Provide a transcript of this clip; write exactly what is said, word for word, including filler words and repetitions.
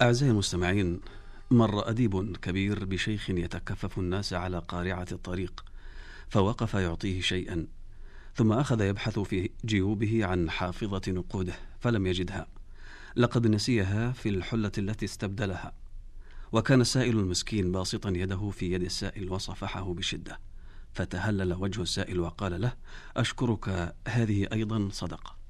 أعزائي المستمعين، مر أديب كبير بشيخ يتكفف الناس على قارعة الطريق، فوقف يعطيه شيئا، ثم أخذ يبحث في جيوبه عن حافظة نقوده فلم يجدها، لقد نسيها في الحلة التي استبدلها. وكان السائل المسكين باسطا يده في يد السائل وصفحه بشدة، فتهلل وجه السائل وقال له: أشكرك، هذه أيضا صدقة.